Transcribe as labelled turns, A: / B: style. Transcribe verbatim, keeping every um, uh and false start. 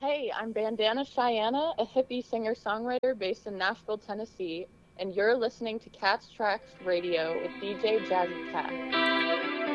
A: Hey, I'm Bandana Cheyenne, a hippie singer-songwriter based in Nashville, Tennessee, and you're listening to Cat's Tracks Radio with D J Jazzy Cat.